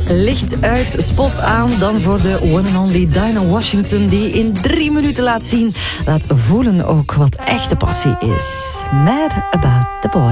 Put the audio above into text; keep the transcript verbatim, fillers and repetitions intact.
Licht uit, spot aan. Dan voor de one and only Dinah Washington, die in drie minuten laat zien, laat voelen ook wat echte passie is. Mad About the Boy.